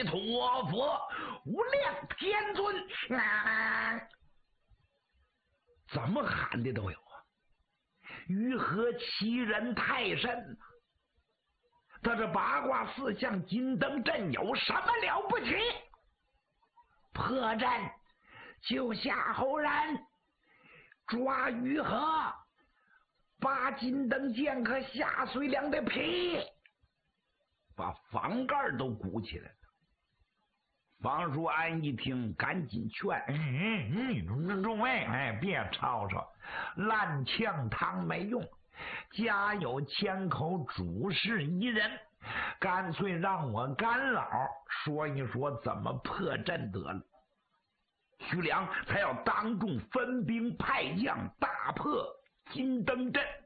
弥陀佛，无量天尊。怎么喊的都有啊！于何其人太甚？他这八卦四象金灯阵有什么了不起？破阵就夏侯然抓于和，把金灯剑客下水两的皮，把房盖都鼓起来了。方叔安一听，赶紧劝：众位，别吵吵，烂呛汤没用，家有千口，主事一人，干脆让我干老说一说怎么破阵得了。徐良才要当众分兵派将，大破金灯阵。